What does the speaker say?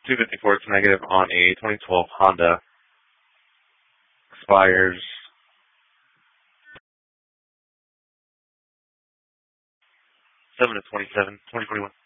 254, it's negative on a 2012 Honda. Expires 7/27/2021.